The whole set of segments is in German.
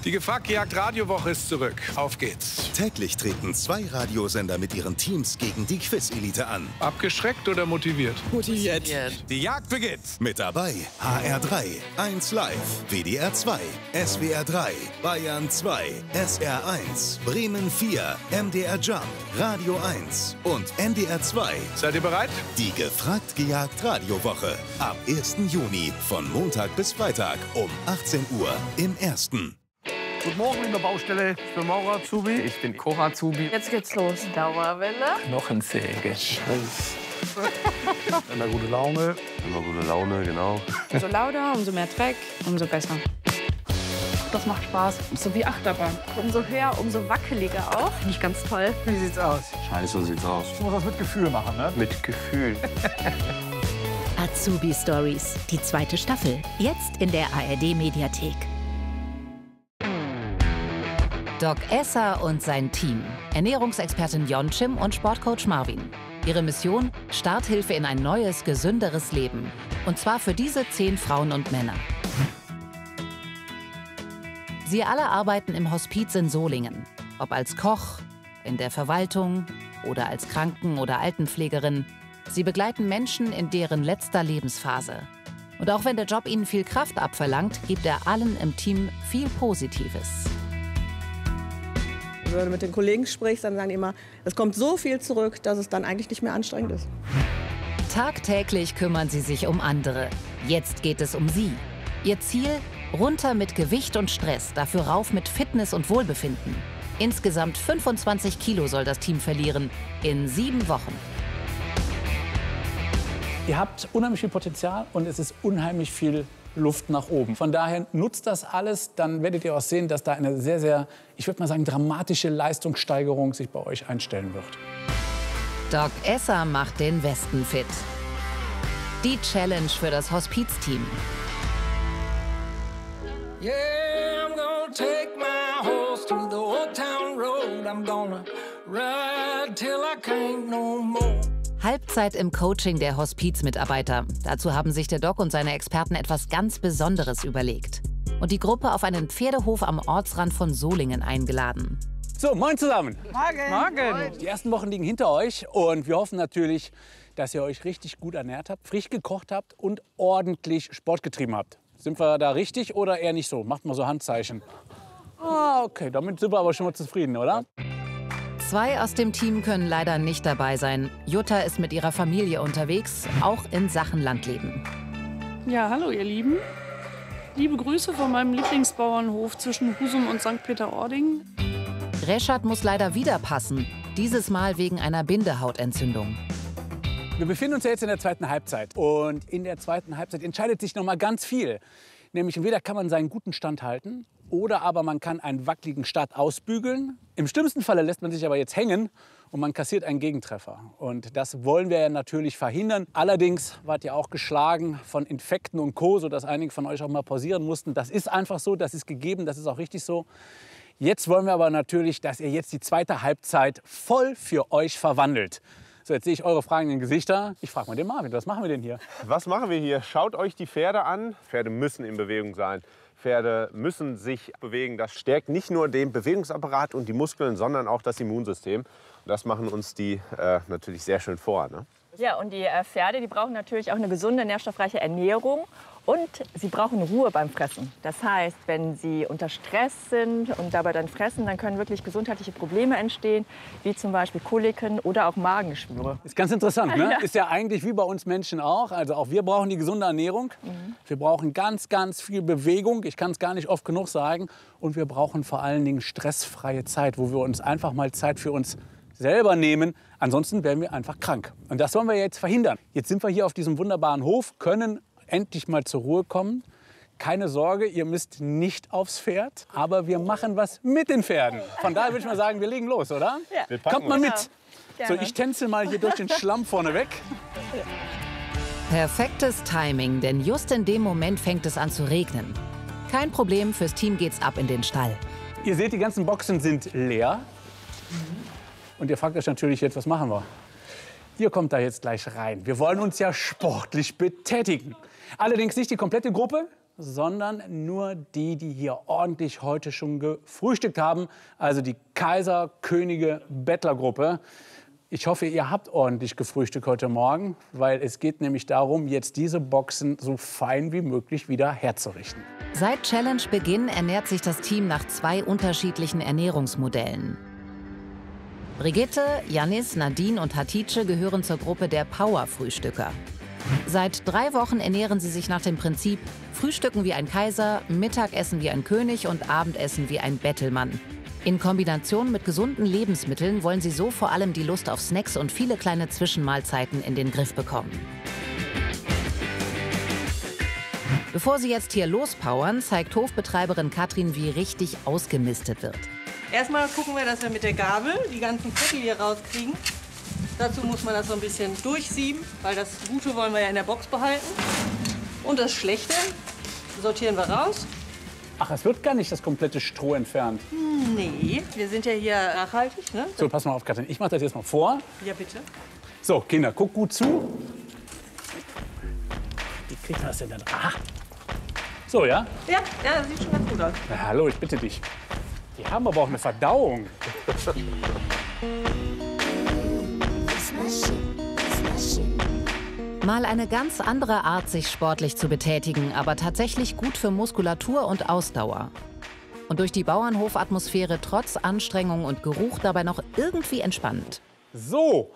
Die Gefragt-Gejagt Radiowoche ist zurück. Auf geht's. Täglich treten 2 Radiosender mit ihren Teams gegen die Quiz-Elite an. Abgeschreckt oder motiviert? Motiviert. Die Jagd beginnt. Mit dabei HR3, 1 Live, WDR 2, SWR 3, Bayern 2, SR 1, Bremen 4, MDR Jump, Radio 1 und NDR 2. Seid ihr bereit? Die Gefragt-Gejagt Radiowoche. Ab 1. Juni von Montag bis Freitag um 18 Uhr im Ersten. Guten Morgen, liebe Baustelle. Ich bin Maurer Azubi. Ich bin Cora Azubi. Jetzt geht's los. Dauerwelle. Knochensäge. Immer gute Laune. Immer gute Laune, genau. Umso lauter, umso mehr Dreck, umso besser. Das macht Spaß. So wie Achterbahn. Umso höher, umso wackeliger auch. Finde ich ganz toll. Wie sieht's aus? Scheiße, so sieht's aus. Ich muss das mit Gefühl machen, ne? Mit Gefühl. Azubi Stories, die 2. Staffel. Jetzt in der ARD-Mediathek. Doc Esser und sein Team. Ernährungsexpertin Yonchim und Sportcoach Marvin. Ihre Mission? Starthilfe in ein neues, gesünderes Leben. Und zwar für diese 10 Frauen und Männer. Sie alle arbeiten im Hospiz in Solingen. Ob als Koch, in der Verwaltung oder als Kranken- oder Altenpflegerin. Sie begleiten Menschen in deren letzter Lebensphase. Und auch wenn der Job ihnen viel Kraft abverlangt, gibt er allen im Team viel Positives. Wenn du mit den Kollegen sprichst, dann sagen die immer, es kommt so viel zurück, dass es dann eigentlich nicht mehr anstrengend ist. Tagtäglich kümmern sie sich um andere. Jetzt geht es um sie. Ihr Ziel? Runter mit Gewicht und Stress, dafür rauf mit Fitness und Wohlbefinden. Insgesamt 25 Kilo soll das Team verlieren in 7 Wochen. Ihr habt unheimlich viel Potenzial und es ist unheimlich viel Luft nach oben. Von daher nutzt das alles, dann werdet ihr auch sehen, dass da eine sehr, sehr, ich würde mal sagen, dramatische Leistungssteigerung sich bei euch einstellen wird. Doc Esser macht den Westen fit. Die Challenge für das Hospizteam. Yeah, I'm gonna take my horse to the old town road. I'm gonna ride till I can't no more. Halbzeit im Coaching der Hospizmitarbeiter. Dazu haben sich der Doc und seine Experten etwas ganz Besonderes überlegt. Und die Gruppe auf einen Pferdehof am Ortsrand von Solingen eingeladen. So, moin zusammen. Morgen. Die ersten Wochen liegen hinter euch und wir hoffen natürlich, dass ihr euch richtig gut ernährt habt, frisch gekocht habt und ordentlich Sport getrieben habt. Sind wir da richtig oder eher nicht so? Macht mal so Handzeichen. Ah, okay, damit sind wir aber schon mal zufrieden, oder? 2 aus dem Team können leider nicht dabei sein. Jutta ist mit ihrer Familie unterwegs, auch in Sachen Landleben. Ja, hallo ihr Lieben. Liebe Grüße von meinem Lieblingsbauernhof zwischen Husum und St. Peter-Ording. Reschat muss leider wieder passen, dieses Mal wegen einer Bindehautentzündung. Wir befinden uns ja jetzt in der zweiten Halbzeit. Und in der zweiten Halbzeit entscheidet sich noch mal ganz viel. Nämlich entweder kann man seinen guten Stand halten oder aber man kann einen wackeligen Start ausbügeln. Im schlimmsten Falle lässt man sich aber jetzt hängen und man kassiert einen Gegentreffer. Und das wollen wir ja natürlich verhindern. Allerdings wart ihr auch geschlagen von Infekten und Co., sodass einige von euch auch mal pausieren mussten. Das ist einfach so, das ist gegeben, das ist auch richtig so. Jetzt wollen wir aber natürlich, dass ihr jetzt die zweite Halbzeit voll für euch verwandelt. So, jetzt sehe ich eure fragenden Gesichter. Ich frage mal den Marvin, was machen wir denn hier? Was machen wir hier? Schaut euch die Pferde an. Pferde müssen in Bewegung sein. Pferde müssen sich bewegen. Das stärkt nicht nur den Bewegungsapparat und die Muskeln, sondern auch das Immunsystem. Und das machen uns die natürlich sehr schön vor. Ne? Ja, und die Pferde, die brauchen natürlich auch eine gesunde, nährstoffreiche Ernährung. Und sie brauchen Ruhe beim Fressen. Das heißt, wenn sie unter Stress sind und dabei dann fressen, dann können wirklich gesundheitliche Probleme entstehen, wie zum Beispiel Koliken oder auch Magengeschwüre. Ist ganz interessant, ne? Ja. Ist ja eigentlich wie bei uns Menschen auch. Also auch wir brauchen die gesunde Ernährung. Wir brauchen ganz, ganz viel Bewegung. Ich kann es gar nicht oft genug sagen. Und wir brauchen vor allen Dingen stressfreie Zeit, wo wir uns einfach mal Zeit für uns selber nehmen. Ansonsten werden wir einfach krank. Und das wollen wir jetzt verhindern. Jetzt sind wir hier auf diesem wunderbaren Hof, können endlich mal zur Ruhe kommen. Keine Sorge, ihr müsst nicht aufs Pferd, aber wir machen was mit den Pferden. Von daher würde ich mal sagen, wir legen los, oder? Ja. Kommt mal mit. Ja, So, gerne. ich tänzel mal hier durch den Schlamm vorne weg. Perfektes Timing, denn just in dem Moment fängt es an zu regnen. Kein Problem, fürs Team geht's ab in den Stall. Ihr seht, die ganzen Boxen sind leer. Und ihr fragt euch natürlich jetzt, was machen wir? Ihr kommt da jetzt gleich rein. Wir wollen uns ja sportlich betätigen. Allerdings nicht die komplette Gruppe, sondern nur die, die hier ordentlich heute schon gefrühstückt haben. Also die Kaiser, Könige, Bettlergruppe. Ich hoffe, ihr habt ordentlich gefrühstückt heute Morgen, weil es geht nämlich darum, jetzt diese Boxen so fein wie möglich wieder herzurichten. Seit Challenge-Beginn ernährt sich das Team nach 2 unterschiedlichen Ernährungsmodellen. Brigitte, Janis, Nadine und Hatice gehören zur Gruppe der Power-Frühstücker. Seit 3 Wochen ernähren sie sich nach dem Prinzip Frühstücken wie ein Kaiser, Mittagessen wie ein König und Abendessen wie ein Bettelmann. In Kombination mit gesunden Lebensmitteln wollen sie so vor allem die Lust auf Snacks und viele kleine Zwischenmahlzeiten in den Griff bekommen. Bevor sie jetzt hier lospowern, zeigt Hofbetreiberin Katrin, wie richtig ausgemistet wird. Erstmal gucken wir, dass wir mit der Gabel die ganzen Fettel hier rauskriegen. Dazu muss man das so ein bisschen durchsieben, weil das Gute wollen wir ja in der Box behalten. Und das Schlechte sortieren wir raus. Ach, es wird gar nicht das komplette Stroh entfernt. Nee, wir sind ja hier nachhaltig, ne? So, pass mal auf, Katrin. Ich mache das jetzt mal vor. Ja, bitte. So, Kinder, guck gut zu. Wie kriegt man das denn dann? Aha. So, ja? Ja, das sieht schon ganz gut aus. Na, hallo, ich bitte dich. Die haben aber auch eine Verdauung. Mal eine ganz andere Art, sich sportlich zu betätigen, aber tatsächlich gut für Muskulatur und Ausdauer. Und durch die Bauernhofatmosphäre trotz Anstrengung und Geruch dabei noch irgendwie entspannend. So,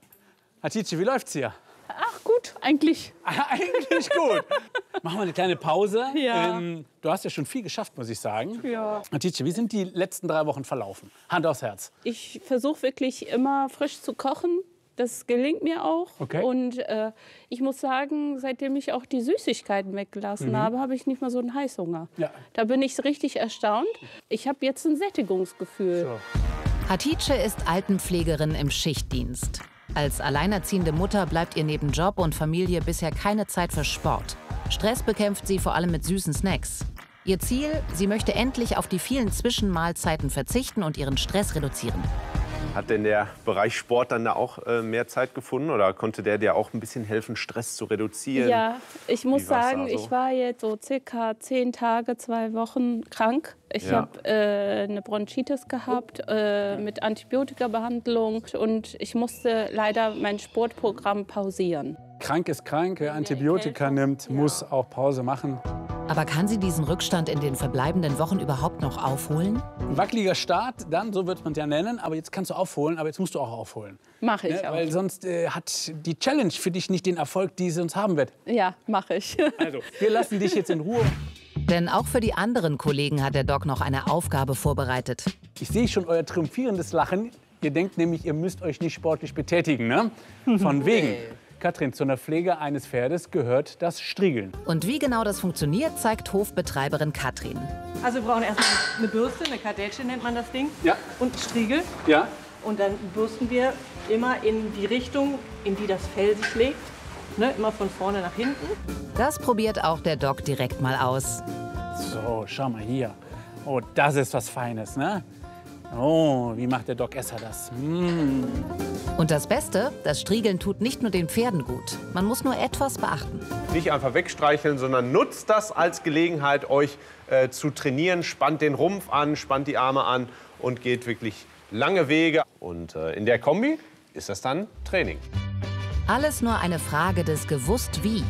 Hatice, wie läuft's hier? Ach gut, eigentlich. Eigentlich gut. Machen wir eine kleine Pause. Ja. Du hast ja schon viel geschafft, muss ich sagen. Ja. Hatice, wie sind die letzten 3 Wochen verlaufen? Hand aufs Herz. Ich versuche wirklich immer frisch zu kochen. Das gelingt mir auch. Okay. Und ich muss sagen, seitdem ich auch die Süßigkeiten weggelassen habe, habe ich nicht mehr so einen Heißhunger. Ja. Da bin ich richtig erstaunt. Ich habe jetzt ein Sättigungsgefühl. So. Hatice ist Altenpflegerin im Schichtdienst. Als alleinerziehende Mutter bleibt ihr neben Job und Familie bisher keine Zeit für Sport. Stress bekämpft sie vor allem mit süßen Snacks. Ihr Ziel, sie möchte endlich auf die vielen Zwischenmahlzeiten verzichten und ihren Stress reduzieren. Hat denn der Bereich Sport dann da auch mehr Zeit gefunden oder konnte der dir auch ein bisschen helfen, Stress zu reduzieren? Ja, ich muss Wie war's sagen, da so? ich war jetzt so circa 10 Tage, 2 Wochen krank. Ich habe eine Bronchitis gehabt mit Antibiotikabehandlung und ich musste leider mein Sportprogramm pausieren. Krank ist krank, wer Antibiotika nimmt, muss auch Pause machen. Aber kann sie diesen Rückstand in den verbleibenden Wochen überhaupt noch aufholen? Ein wackeliger Start, dann, so wird man es ja nennen. Aber jetzt kannst du aufholen, aber jetzt musst du auch aufholen. Mache ich auch. Weil sonst hat die Challenge für dich nicht den Erfolg, die sie uns haben wird. Ja, mache ich. Also, wir lassen dich jetzt in Ruhe. Denn auch für die anderen Kollegen hat der Doc noch eine Aufgabe vorbereitet. Ich sehe schon euer triumphierendes Lachen. Ihr denkt nämlich, ihr müsst euch nicht sportlich betätigen, ne? Von wegen. Katrin, zu einer Pflege eines Pferdes gehört das Striegeln. Und wie genau das funktioniert, zeigt Hofbetreiberin Katrin. Also wir brauchen erstmal eine Bürste, eine Kardätsche nennt man das Ding. Ja. Und einen Striegel. Ja. Und dann bürsten wir immer in die Richtung, in die das Fell sich legt. Ne? Immer von vorne nach hinten. Das probiert auch der Doc direkt mal aus. So, schau mal hier. Oh, das ist was Feines, ne? Oh, wie macht der Doc Esser das? Und das Beste, das Striegeln tut nicht nur den Pferden gut. Man muss nur etwas beachten. Nicht einfach wegstreicheln, sondern nutzt das als Gelegenheit, euch zu trainieren. Spannt den Rumpf an, spannt die Arme an und geht wirklich lange Wege. Und in der Kombi ist das dann Training. Alles nur eine Frage des Gewusst-Wie.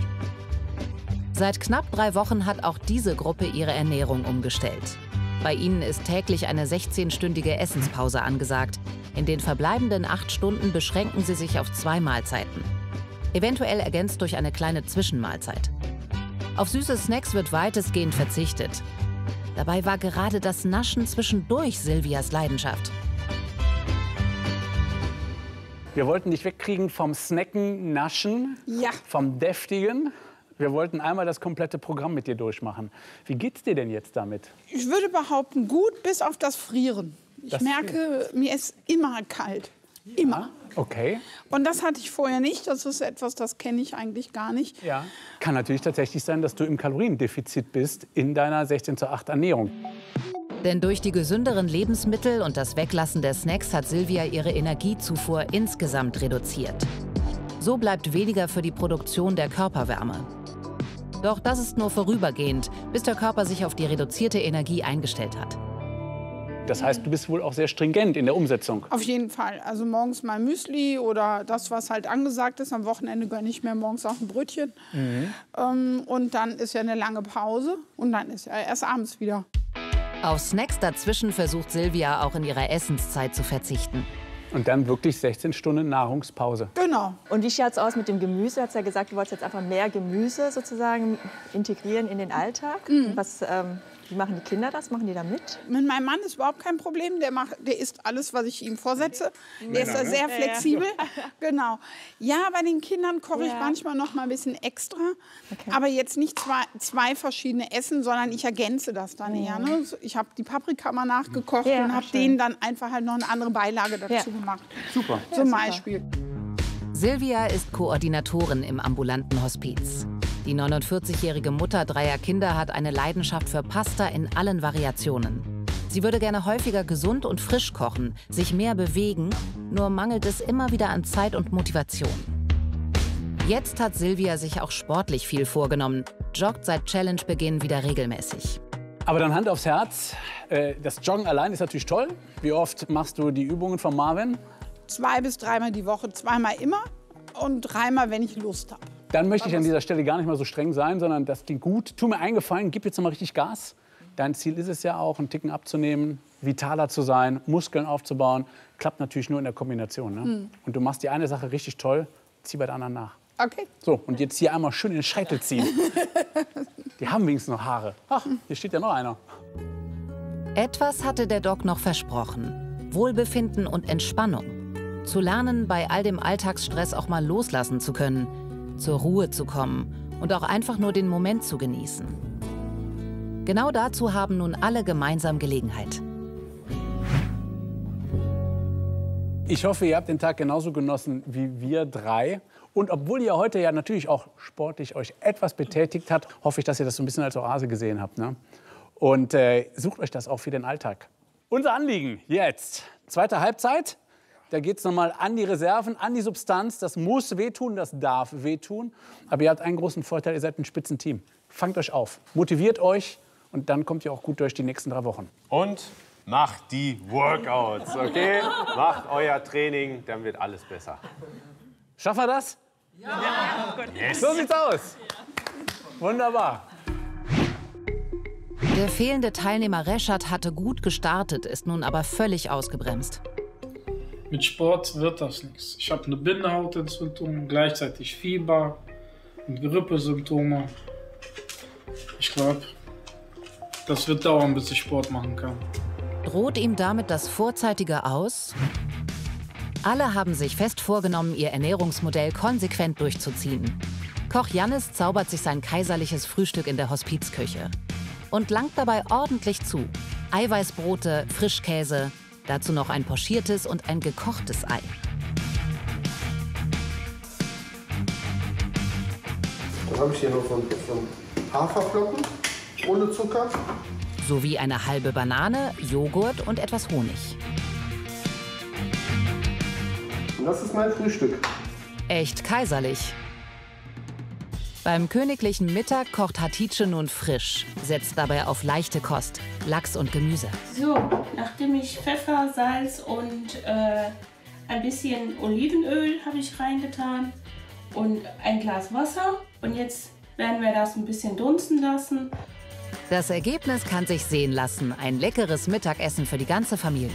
Seit knapp 3 Wochen hat auch diese Gruppe ihre Ernährung umgestellt. Bei ihnen ist täglich eine 16-stündige Essenspause angesagt. In den verbleibenden 8 Stunden beschränken sie sich auf 2 Mahlzeiten. Eventuell ergänzt durch eine kleine Zwischenmahlzeit. Auf süße Snacks wird weitestgehend verzichtet. Dabei war gerade das Naschen zwischendurch Silvias Leidenschaft. Wir wollten dich wegkriegen vom Snacken, Naschen, vom Deftigen. Wir wollten einmal das komplette Programm mit dir durchmachen. Wie geht's dir denn jetzt damit? Ich würde behaupten, gut, bis auf das Frieren. Ich merke, mir ist immer kalt. Immer. Okay. Und das hatte ich vorher nicht. Das ist etwas, das kenne ich eigentlich gar nicht. Ja. Kann natürlich tatsächlich sein, dass du im Kaloriendefizit bist in deiner 16:8 Ernährung. Denn durch die gesünderen Lebensmittel und das Weglassen der Snacks hat Silvia ihre Energiezufuhr insgesamt reduziert. So bleibt weniger für die Produktion der Körperwärme. Doch das ist nur vorübergehend, bis der Körper sich auf die reduzierte Energie eingestellt hat. Das heißt, du bist wohl auch sehr stringent in der Umsetzung. Auf jeden Fall. Also morgens mal Müsli oder das, was halt angesagt ist. Am Wochenende gönne ich mir morgens auch ein Brötchen. Und dann ist ja eine lange Pause und dann ist ja erst abends wieder. Auf Snacks dazwischen versucht Silvia auch in ihrer Essenszeit zu verzichten. Und dann wirklich 16 Stunden Nahrungspause. Genau. Und wie schaut es aus mit dem Gemüse? Du hast ja gesagt, du wolltest jetzt einfach mehr Gemüse sozusagen integrieren in den Alltag. Wie machen die Kinder das? Machen die da mit? Mit meinem Mann ist überhaupt kein Problem. Der isst alles, was ich ihm vorsetze. Der ist da sehr flexibel. Genau. Ja, bei den Kindern koche ich manchmal noch mal ein bisschen extra. Okay. Aber jetzt nicht zwei verschiedene Essen, sondern ich ergänze das dann eher. Ne? Ich habe die Paprika mal nachgekocht und habe denen dann einfach halt noch eine andere Beilage dazu gemacht. Super. Zum Beispiel. Silvia ist Koordinatorin im ambulanten Hospiz. Die 49-jährige Mutter 3 Kinder hat eine Leidenschaft für Pasta in allen Variationen. Sie würde gerne häufiger gesund und frisch kochen, sich mehr bewegen, nur mangelt es immer wieder an Zeit und Motivation. Jetzt hat Silvia sich auch sportlich viel vorgenommen, joggt seit Challenge-Beginn wieder regelmäßig. Aber dann Hand aufs Herz, das Joggen allein ist natürlich toll. Wie oft machst du die Übungen von Marvin? 2 bis 3-mal die Woche, 2-mal immer und 3-mal, wenn ich Lust habe. Dann möchte ich an dieser Stelle gar nicht mal so streng sein, sondern das klingt gut. Tu mir einen Gefallen, gib jetzt noch mal richtig Gas. Dein Ziel ist es ja auch, einen Ticken abzunehmen, vitaler zu sein, Muskeln aufzubauen. Klappt natürlich nur in der Kombination. Ne? Und du machst die eine Sache richtig toll, zieh bei der anderen nach. Okay. So, und jetzt hier einmal schön in den Scheitel ziehen. Die haben wenigstens noch Haare. Ach, hier steht ja noch einer. Etwas hatte der Doc noch versprochen. Wohlbefinden und Entspannung. Zu lernen, bei all dem Alltagsstress auch mal loslassen zu können. Zur Ruhe zu kommen und auch einfach nur den Moment zu genießen. Genau dazu haben nun alle gemeinsam Gelegenheit. Ich hoffe, ihr habt den Tag genauso genossen wie wir 3. Und obwohl ihr heute ja natürlich auch sportlich euch etwas betätigt habt, hoffe ich, dass ihr das so ein bisschen als Oase gesehen habt. Ne? Und sucht euch das auch für den Alltag. Unser Anliegen jetzt, zweite Halbzeit. Da geht es nochmal an die Reserven, an die Substanz. Das muss wehtun, das darf wehtun. Aber ihr habt einen großen Vorteil, ihr seid ein Spitzenteam. Fangt euch auf, motiviert euch und dann kommt ihr auch gut durch die nächsten 3 Wochen. Und macht die Workouts, okay? Macht euer Training, dann wird alles besser. Schaffen wir das? Ja! Yes. So sieht's aus. Wunderbar. Der fehlende Teilnehmer Reschat hatte gut gestartet, ist nun aber völlig ausgebremst. Mit Sport wird das nichts. Ich habe eine Bindehautentzündung, gleichzeitig Fieber und Grippesymptome. Ich glaube, das wird dauern, bis ich Sport machen kann. Droht ihm damit das vorzeitige Aus? Alle haben sich fest vorgenommen, ihr Ernährungsmodell konsequent durchzuziehen. Koch Jannis zaubert sich sein kaiserliches Frühstück in der Hospizküche und langt dabei ordentlich zu. Eiweißbrote, Frischkäse, dazu noch ein pochiertes und ein gekochtes Ei. Dann habe ich hier noch so Haferflocken ohne Zucker. Sowie eine halbe Banane, Joghurt und etwas Honig. Und das ist mein Frühstück. Echt kaiserlich. Beim königlichen Mittag kocht Hatice nun frisch, setzt dabei auf leichte Kost, Lachs und Gemüse. So, nachdem ich Pfeffer, Salz und ein bisschen Olivenöl habe ich reingetan und ein Glas Wasser. Und jetzt werden wir das ein bisschen dunsten lassen. Das Ergebnis kann sich sehen lassen, ein leckeres Mittagessen für die ganze Familie.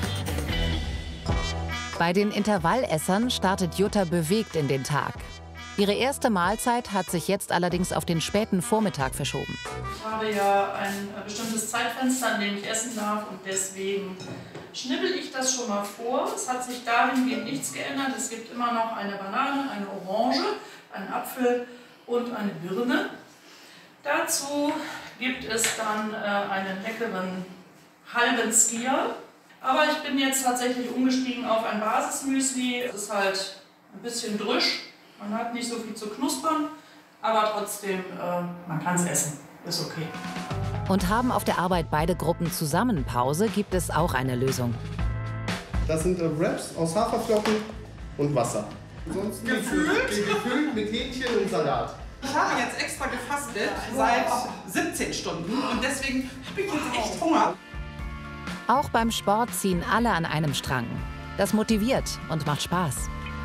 Bei den Intervallessern startet Jutta bewegt in den Tag. Ihre erste Mahlzeit hat sich jetzt allerdings auf den späten Vormittag verschoben. Ich habe ja ein bestimmtes Zeitfenster, an dem ich essen darf, und deswegen schnibbel ich das schon mal vor. Es hat sich dahingehend nichts geändert. Es gibt immer noch eine Banane, eine Orange, einen Apfel und eine Birne. Dazu gibt es dann einen leckeren halben Skier. Aber ich bin jetzt tatsächlich umgestiegen auf ein Basismüsli. Es ist halt ein bisschen drüsch. Man hat nicht so viel zu knuspern, aber trotzdem, man kann es essen. Ist okay. Und haben auf der Arbeit beide Gruppen zusammen Pause, gibt es auch eine Lösung. Das sind Wraps aus Haferflocken und Wasser. Sonst gefüllt mit Hähnchen und Salat. Ich habe jetzt extra gefastet seit 17 Stunden und deswegen habe ich jetzt echt Hunger. Auch beim Sport ziehen alle an einem Strang. Das motiviert und macht Spaß.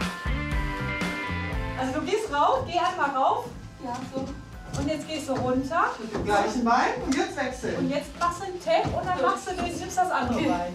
Also du gehst rauf, geh einmal rauf. Ja, so. Und jetzt gehst du runter. Mit dem gleichen Bein und jetzt wechseln. Und jetzt machst du einen Tap und dann machst du nimmst das andere Bein.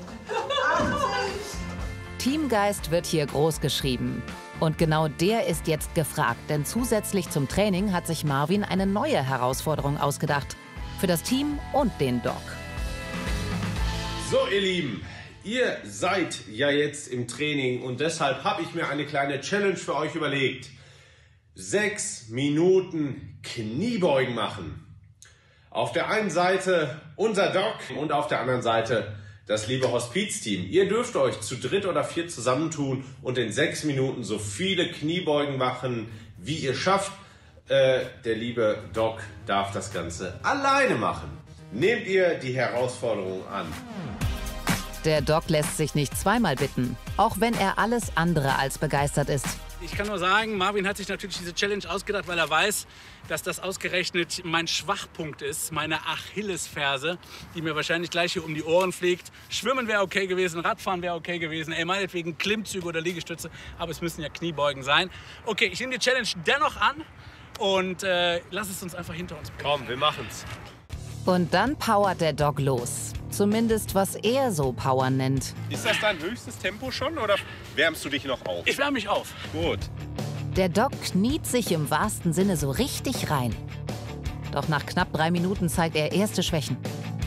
Teamgeist wird hier groß geschrieben. Und genau der ist jetzt gefragt, denn zusätzlich zum Training hat sich Marvin eine neue Herausforderung ausgedacht. Für das Team und den Doc. So, ihr Lieben, ihr seid ja jetzt im Training und deshalb habe ich mir eine kleine Challenge für euch überlegt. 6 Minuten Kniebeugen machen. Auf der einen Seite unser Doc und auf der anderen Seite das liebe Hospizteam. Ihr dürft euch zu 3 oder 4 zusammentun und in 6 Minuten so viele Kniebeugen machen, wie ihr schafft. Der liebe Doc darf das Ganze alleine machen. Nehmt ihr die Herausforderung an? Der Doc lässt sich nicht zweimal bitten, auch wenn er alles andere als begeistert ist. Ich kann nur sagen, Marvin hat sich natürlich diese Challenge ausgedacht, weil er weiß, dass das ausgerechnet mein Schwachpunkt ist, meine Achillesferse, die mir wahrscheinlich gleich hier um die Ohren fliegt. Schwimmen wäre okay gewesen, Radfahren wäre okay gewesen, meinetwegen Klimmzüge oder Liegestütze, aber es müssen ja Kniebeugen sein. Okay, ich nehme die Challenge dennoch an und lass es uns einfach hinter uns bringen. Komm, wir machen's. Und dann powert der Doc los. Zumindest was er so Powern nennt. Ist das dein höchstes Tempo schon oder wärmst du dich noch auf? Ich wärme mich auf. Gut. Der Doc kniet sich im wahrsten Sinne so richtig rein. Doch nach knapp 3 Minuten zeigt er erste Schwächen.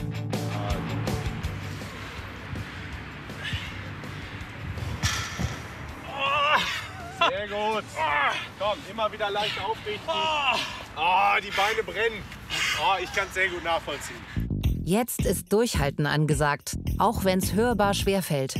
Sehr gut. Komm, immer wieder leicht aufrichten. Die Beine brennen. Ich kann es sehr gut nachvollziehen. Jetzt ist Durchhalten angesagt, auch wenn es hörbar schwerfällt.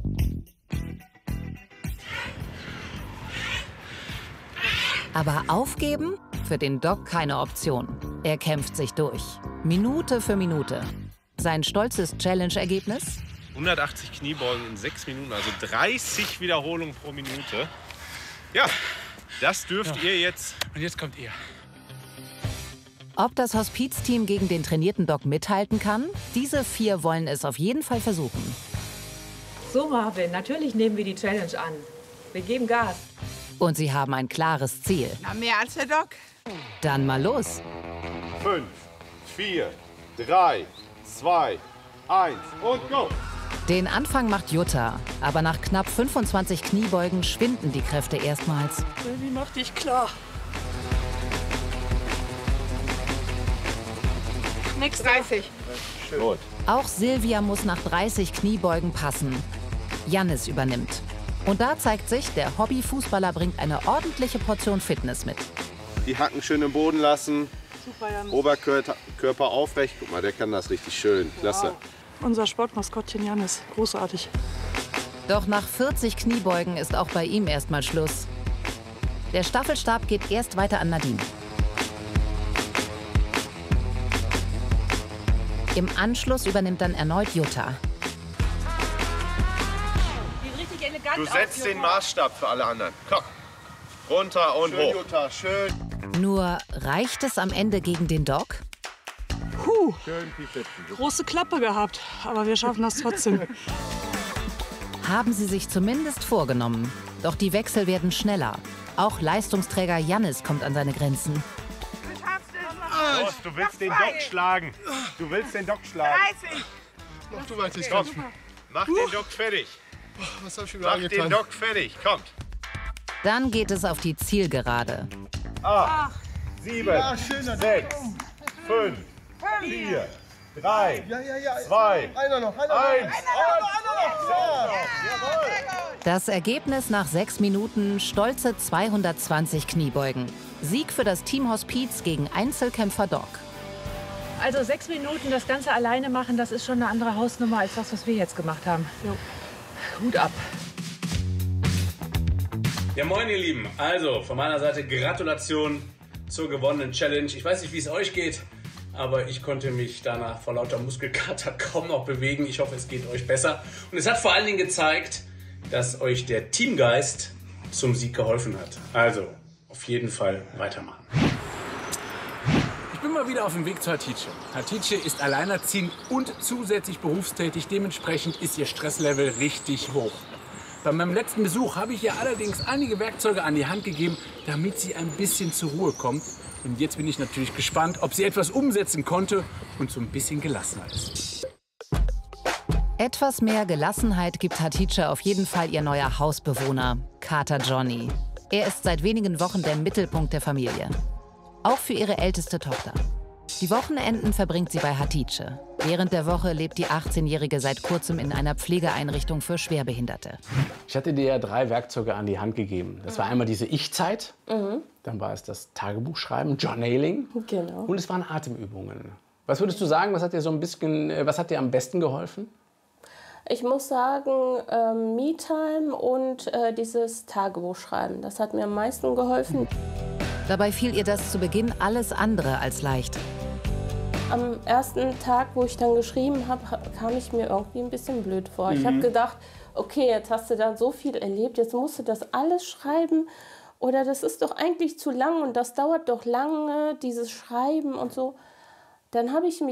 Aber aufgeben? Für den Doc keine Option. Er kämpft sich durch. Minute für Minute. Sein stolzes Challenge-Ergebnis? 180 Kniebeugen in 6 Minuten, also 30 Wiederholungen pro Minute. Ja, das dürft ihr jetzt. Und jetzt kommt ihr. Ob das Hospizteam gegen den trainierten Doc mithalten kann? Diese 4 wollen es auf jeden Fall versuchen. So, Marvin, natürlich nehmen wir die Challenge an. Wir geben Gas. Und sie haben ein klares Ziel. Na, mehr als der Doc. Dann mal los. 5, 4, 3, 2, 1 und go! Den Anfang macht Jutta, aber nach knapp 25 Kniebeugen schwinden die Kräfte erstmals. Baby, mach dich klar. Nix 30. Gut. Auch Silvia muss nach 30 Kniebeugen passen. Jannis übernimmt. Und da zeigt sich, der Hobbyfußballer bringt eine ordentliche Portion Fitness mit. Die Hacken schön im Boden lassen. Super, Jannis. Oberkörper aufrecht. Guck mal, der kann das richtig schön. Klasse. Wow. Unser Sportmaskottchen Jannis. Großartig. Doch nach 40 Kniebeugen ist auch bei ihm erstmal Schluss. Der Staffelstab geht erst weiter an Nadine. Im Anschluss übernimmt dann erneut Jutta. Du setzt den Maßstab für alle anderen. Komm, runter und schön, hoch. Jutta, schön. Nur reicht es am Ende gegen den Doc? Puh, große Klappe gehabt, aber wir schaffen das trotzdem. Haben sie sich zumindest vorgenommen. Doch die Wechsel werden schneller. Auch Leistungsträger Jannis kommt an seine Grenzen. Los, du willst den Doc schlagen. Du willst den Doc schlagen. 30. Mach du weiter. Komm, mach den Doc fertig. Was hab ich Mach den Doc fertig, kommt. Dann geht es auf die Zielgerade. 8, 7, 6, 5, 4, 3, 2, Einer noch. 1. Das Ergebnis nach 6 Minuten stolze 220 Kniebeugen. Sieg für das Team Hospiz gegen Einzelkämpfer Doc. Also 6 Minuten das Ganze alleine machen, das ist schon eine andere Hausnummer als das, was wir jetzt gemacht haben. Jo. Hut ab. Ja, moin ihr Lieben. Also von meiner Seite Gratulation zur gewonnenen Challenge. Ich weiß nicht, wie es euch geht, aber ich konnte mich danach vor lauter Muskelkater kaum noch bewegen. Ich hoffe, es geht euch besser. Und es hat vor allen Dingen gezeigt, dass euch der Teamgeist zum Sieg geholfen hat. Also auf jeden Fall weitermachen. wir wieder auf dem Weg zu Hatice. Hatice ist alleinerziehend und zusätzlich berufstätig. Dementsprechend ist ihr Stresslevel richtig hoch. Bei meinem letzten Besuch habe ich ihr allerdings einige Werkzeuge an die Hand gegeben, damit sie ein bisschen zur Ruhe kommt. Und jetzt bin ich natürlich gespannt, ob sie etwas umsetzen konnte und so ein bisschen gelassener ist. Etwas mehr Gelassenheit gibt Hatice auf jeden Fall ihr neuer Hausbewohner, Kater Johnny. Er ist seit wenigen Wochen der Mittelpunkt der Familie. Auch für ihre älteste Tochter. Die Wochenenden verbringt sie bei Hatice. Während der Woche lebt die 18-Jährige seit kurzem in einer Pflegeeinrichtung für Schwerbehinderte. Ich hatte dir ja 3 Werkzeuge an die Hand gegeben. Das war einmal diese Ich-Zeit, dann war es das Tagebuchschreiben, Journaling, Genau. und es waren Atemübungen. Was würdest du sagen, was hat dir am besten geholfen? Ich muss sagen, Me-Time und dieses Tagebuchschreiben, das hat mir am meisten geholfen. Dabei fiel ihr das zu Beginn alles andere als leicht. Am ersten Tag, wo ich dann geschrieben habe, kam ich mir irgendwie ein bisschen blöd vor. Ich habe gedacht, okay, jetzt hast du da so viel erlebt, jetzt musst du das alles schreiben. Oder das ist doch eigentlich zu lang und das dauert doch lange, dieses Schreiben und so. Dann habe ich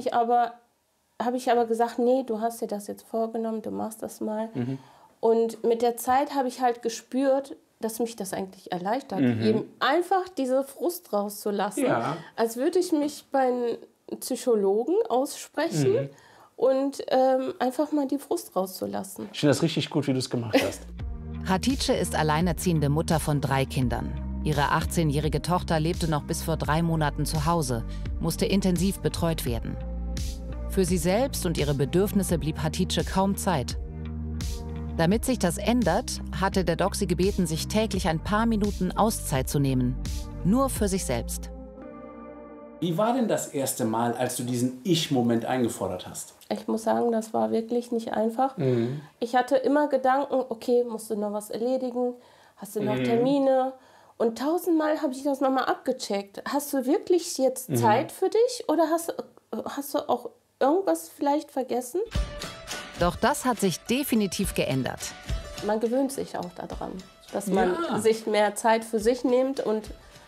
aber gesagt, nee, du hast dir das jetzt vorgenommen, du machst das mal. Und mit der Zeit habe ich halt gespürt, dass mich das eigentlich erleichtert, eben einfach diese Frust rauszulassen. Ja. Als würde ich mich bei einem Psychologen aussprechen und einfach mal die Frust rauszulassen. Ich finde das richtig gut, wie du es gemacht hast. Hatice ist alleinerziehende Mutter von 3 Kindern. Ihre 18-jährige Tochter lebte noch bis vor 3 Monaten zu Hause, musste intensiv betreut werden. Für sie selbst und ihre Bedürfnisse blieb Hatice kaum Zeit. Damit sich das ändert, hatte der Doc sie gebeten, sich täglich ein paar Minuten Auszeit zu nehmen. Nur für sich selbst. Wie war denn das erste Mal, als du diesen Ich-Moment eingefordert hast? Ich muss sagen, das war wirklich nicht einfach. Ich hatte immer Gedanken, okay, musst du noch was erledigen? Hast du noch Termine? Und 1000-mal habe ich das nochmal abgecheckt. Hast du wirklich jetzt Zeit für dich oder hast du auch irgendwas vielleicht vergessen? Doch das hat sich definitiv geändert. Man gewöhnt sich auch daran, dass man sich mehr Zeit für sich nimmt und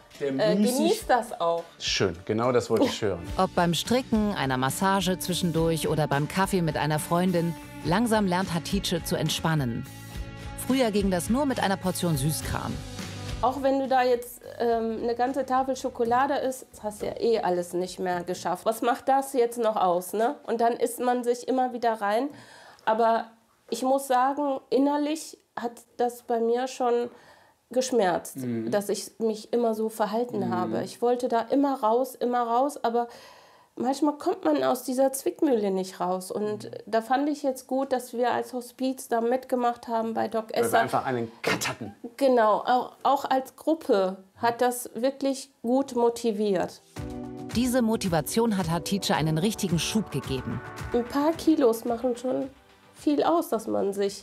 genießt das auch. Schön, genau das wollte ich hören. Ob beim Stricken, einer Massage zwischendurch oder beim Kaffee mit einer Freundin, langsam lernt Hatice zu entspannen. Früher ging das nur mit einer Portion Süßkram. Auch wenn du da jetzt eine ganze Tafel Schokolade isst, hast du ja eh alles nicht mehr geschafft. Was macht das jetzt noch aus, ne? Und dann isst man sich immer wieder rein. Aber ich muss sagen, innerlich hat das bei mir schon geschmerzt, dass ich mich immer so verhalten habe. Ich wollte da immer raus, aber manchmal kommt man aus dieser Zwickmühle nicht raus. Und da fand ich jetzt gut, dass wir als Hospiz da mitgemacht haben bei Doc Esser. Weil wir einfach einen Cut hatten. Genau, auch als Gruppe hat das wirklich gut motiviert. Diese Motivation hat Hatice einen richtigen Schub gegeben. Ein paar Kilos machen schon viel aus, dass man sich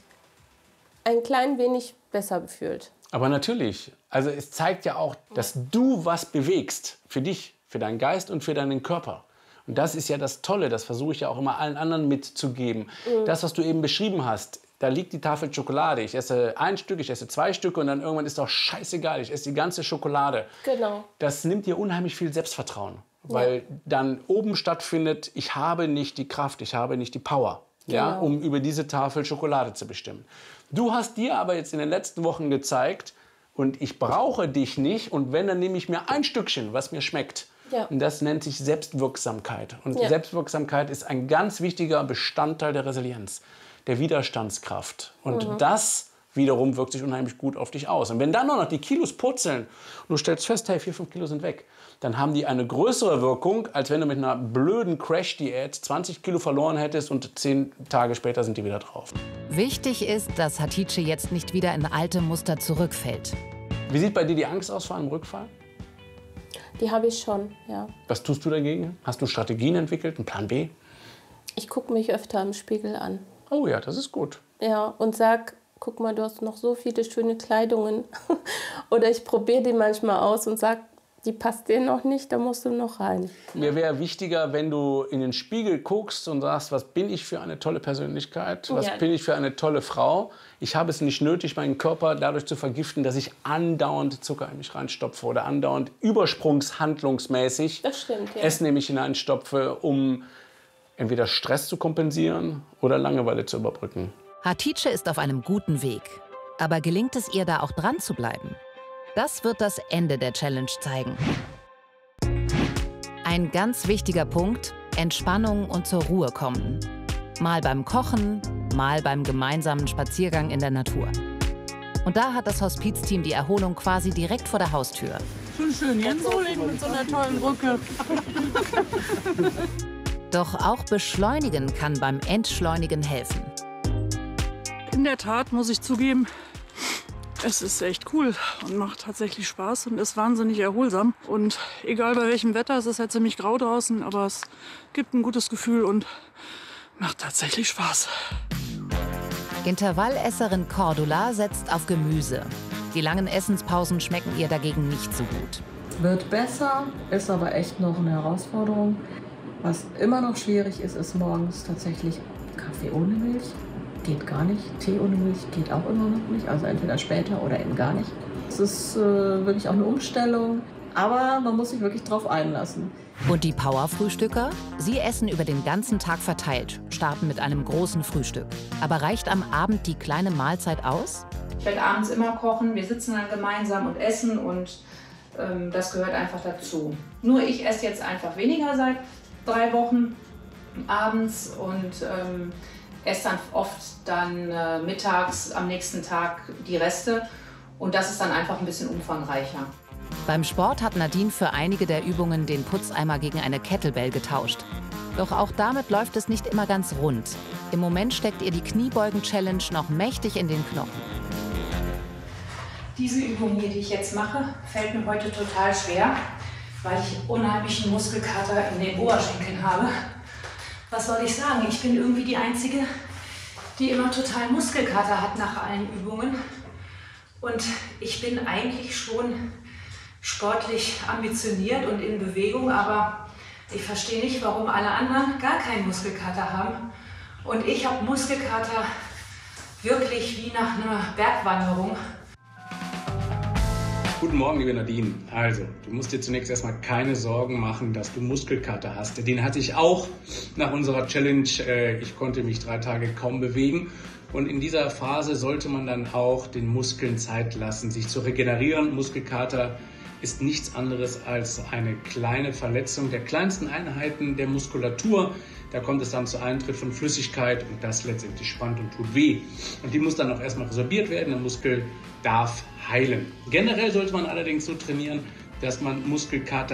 ein klein wenig besser fühlt. Aber natürlich, also es zeigt ja auch, dass du was bewegst für dich, für deinen Geist und für deinen Körper. Und das ist ja das Tolle, das versuche ich ja auch immer allen anderen mitzugeben. Das, was du eben beschrieben hast, da liegt die Tafel Schokolade. Ich esse 1 Stück, ich esse 2 Stücke und dann irgendwann ist doch scheißegal, ich esse die ganze Schokolade. Genau. Das nimmt dir unheimlich viel Selbstvertrauen, weil dann oben stattfindet, ich habe nicht die Kraft, ich habe nicht die Power, ja, um über diese Tafel Schokolade zu bestimmen. Du hast dir aber jetzt in den letzten Wochen gezeigt, und ich brauche dich nicht, und wenn, dann nehme ich mir ein Stückchen, was mir schmeckt. Ja. Und das nennt sich Selbstwirksamkeit. Und Selbstwirksamkeit ist ein ganz wichtiger Bestandteil der Resilienz, der Widerstandskraft. Und das wiederum wirkt sich unheimlich gut auf dich aus. Und wenn dann noch die Kilos purzeln und du stellst fest, hey, 4, 5 Kilo sind weg, dann haben die eine größere Wirkung, als wenn du mit einer blöden Crash-Diät 20 Kilo verloren hättest und 10 Tage später sind die wieder drauf. Wichtig ist, dass Hatice jetzt nicht wieder in alte Muster zurückfällt. Wie sieht bei dir die Angst aus vor einem Rückfall? Die habe ich schon, ja. Was tust du dagegen? Hast du Strategien entwickelt, einen Plan B? Ich gucke mich öfter im Spiegel an. Oh ja, das ist gut. Ja, und sag, guck mal, du hast noch so viele schöne Kleidungen. Oder ich probiere die manchmal aus und sag, Die passt dir noch nicht, da musst du noch rein. Mir wäre wichtiger, wenn du in den Spiegel guckst und sagst, was bin ich für eine tolle Persönlichkeit, was bin ich für eine tolle Frau. Ich habe es nicht nötig, meinen Körper dadurch zu vergiften, dass ich andauernd Zucker in mich reinstopfe oder andauernd übersprungshandlungsmäßig Essen in mich hineinstopfe, um entweder Stress zu kompensieren oder Langeweile zu überbrücken. Hatice ist auf einem guten Weg. Aber gelingt es ihr, da auch dran zu bleiben? Das wird das Ende der Challenge zeigen. Ein ganz wichtiger Punkt: Entspannung und zur Ruhe kommen. Mal beim Kochen, mal beim gemeinsamen Spaziergang in der Natur. Und da hat das Hospizteam die Erholung quasi direkt vor der Haustür. Schon schön hier in Solingen mit so einer tollen Brücke. Doch auch Beschleunigen kann beim Entschleunigen helfen. In der Tat muss ich zugeben, es ist echt cool und macht tatsächlich Spaß und ist wahnsinnig erholsam. Und egal bei welchem Wetter, es ist halt ziemlich grau draußen, aber es gibt ein gutes Gefühl und macht tatsächlich Spaß. Intervallesserin Cordula setzt auf Gemüse. Die langen Essenspausen schmecken ihr dagegen nicht so gut. Wird besser, ist aber echt noch eine Herausforderung. Was immer noch schwierig ist, ist morgens tatsächlich Kaffee ohne Milch. Geht gar nicht. Tee ohne Milch geht auch immer noch nicht. Also entweder später oder eben gar nicht. Es ist wirklich auch eine Umstellung. Aber man muss sich wirklich drauf einlassen. Und die Power-Frühstücker? Sie essen über den ganzen Tag verteilt, starten mit einem großen Frühstück. Aber reicht am Abend die kleine Mahlzeit aus? Ich werde abends immer kochen. Wir sitzen dann gemeinsam und essen und das gehört einfach dazu. Nur ich esse jetzt einfach weniger seit 3 Wochen abends und esse dann oft mittags am nächsten Tag die Reste und das ist dann einfach ein bisschen umfangreicher. Beim Sport hat Nadine für einige der Übungen den Putzeimer gegen eine Kettlebell getauscht. Doch auch damit läuft es nicht immer ganz rund. Im Moment steckt ihr die Kniebeugen-Challenge noch mächtig in den Knochen. Diese Übung hier, die ich jetzt mache, fällt mir heute total schwer, weil ich unheimlichen Muskelkater in den Oberschenkeln habe. Was soll ich sagen? Ich bin irgendwie die Einzige, die immer total Muskelkater hat nach allen Übungen. Und ich bin eigentlich schon sportlich ambitioniert und in Bewegung, aber ich verstehe nicht, warum alle anderen gar keinen Muskelkater haben. Und ich habe Muskelkater wirklich wie nach einer Bergwanderung. Guten Morgen, liebe Nadine. Also, du musst dir zunächst erstmal keine Sorgen machen, dass du Muskelkater hast. Den hatte ich auch nach unserer Challenge. Ich konnte mich 3 Tage kaum bewegen. Und in dieser Phase sollte man dann auch den Muskeln Zeit lassen, sich zu regenerieren. Muskelkater ist nichts anderes als eine kleine Verletzung der kleinsten Einheiten der Muskulatur. Da kommt es dann zu Eintritt von Flüssigkeit und das letztendlich spannt und tut weh. Und die muss dann auch erstmal resorbiert werden. Der Muskel darf heilen. Generell sollte man allerdings so trainieren, dass man Muskelkater